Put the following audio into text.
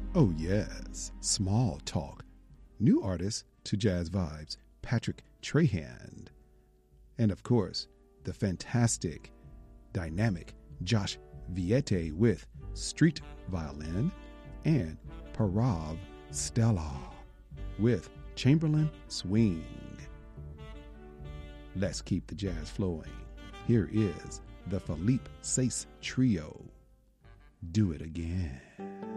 Oh, yes, Small Talk. New artist to Jazz Vibes, Patrick Trahan. And of course, the fantastic, dynamic Josh Viette with Street Violin, and Parav Stella with Chamberlain Swing. Let's keep the jazz flowing. Here is the Philippe Sace Trio. Do it again.